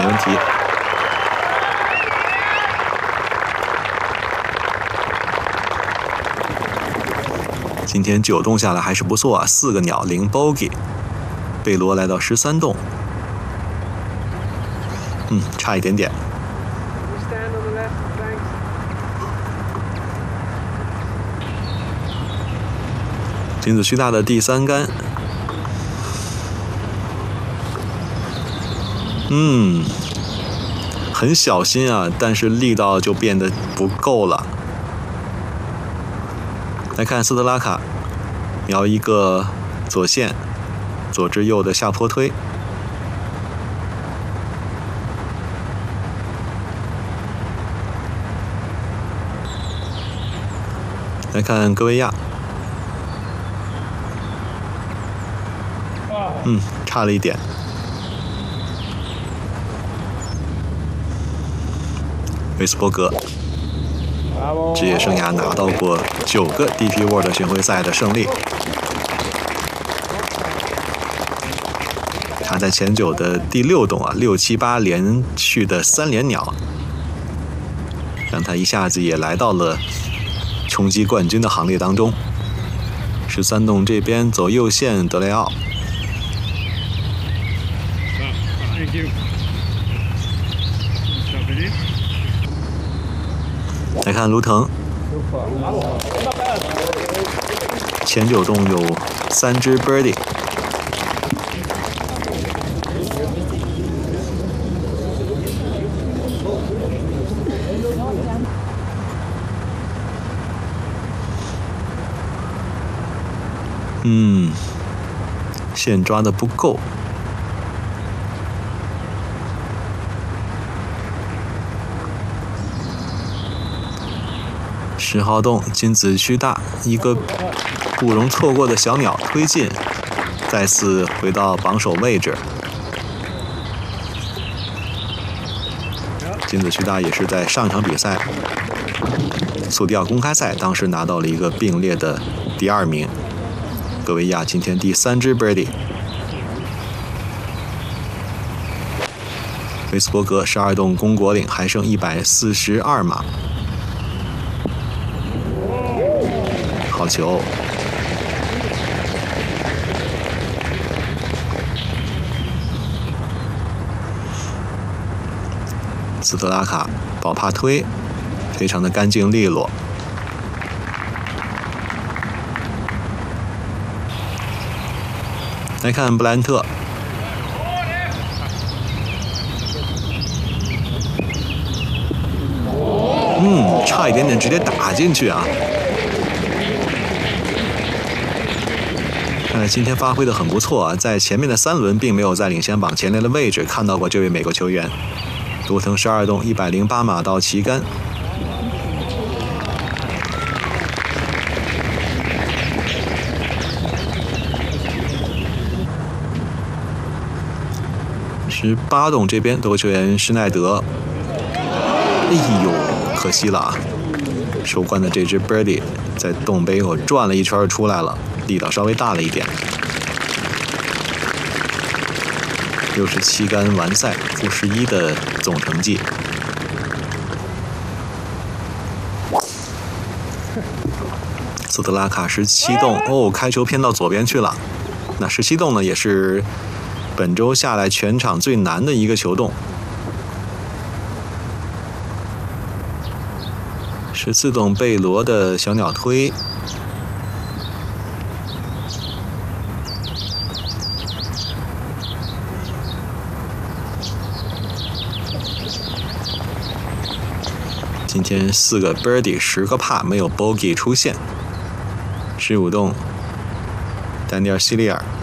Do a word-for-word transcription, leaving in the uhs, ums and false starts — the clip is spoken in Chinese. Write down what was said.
没问题。今天九洞下来还是不错啊，四个鸟零 bogey， 贝罗来到十三洞，嗯，差一点点。金子区大的第三杆，嗯，很小心啊，但是力道就变得不够了。来看斯特拉卡，瞄一个左线，左至右的下坡推。来看戈维亚，嗯，差了一点。维斯伯格。职业生涯拿到过九个 D P World 巡回赛的胜利，他在前九的第六洞啊，六七八连续的三连鸟，让他一下子也来到了冲击冠军的行列当中。十三洞这边走右线，德雷奥。来看卢腾，前九洞有三只 birdie， 嗯，线抓的不够。十号洞金子区大，一个不容错过的小鸟推进，再次回到榜首位置。金子区大也是在上场比赛速钓公开赛，当时拿到了一个并列的第二名。戈维亚今天第三支 birdie。维斯伯格十二洞公果岭还剩一百四十二码。好球！斯特拉卡保帕推，非常的干净利落。来看布兰特，嗯，差一点点直接打进去啊！看来今天发挥的很不错啊，在前面的三轮并没有在领先榜前列的位置看到过这位美国球员。多腾十二洞一百零八码到旗杆。十八洞这边德国球员施耐德，哎呦，可惜了啊！收官的这只 birdie 在洞背后转了一圈出来了，力道稍微大了一点。六十七杆完赛，负十一的总成绩。斯特拉卡十七洞哦，开球偏到左边去了。那十七洞呢，也是本周下来全场最难的一个球洞。十四洞贝罗的小鸟推。今天四个 birdie， 十个帕，没有 bogey 出现。十五洞丹尼尔·希利尔。